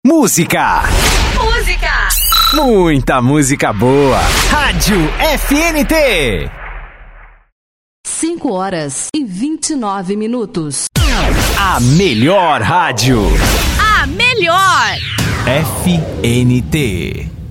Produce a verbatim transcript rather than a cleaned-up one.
Música. Música. Muita música boa. Rádio F N T. cinco horas e vinte e nove minutos. A melhor rádio. A melhor. F N T.